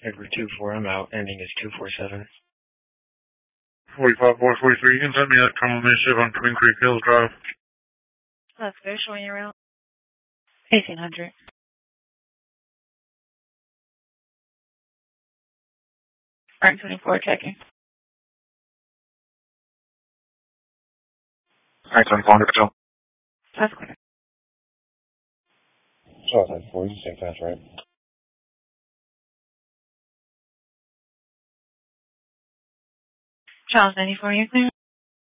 Edward 24, I'm out. Ending is 247. 45 443, you can send me that combination on Twin Creek Hills Drive. That's good, showing your route. 1800. Frank 24 checking. Frank 24, Patel. That's clear. Charles 94, you say fast, right? Charles 94, you're clear.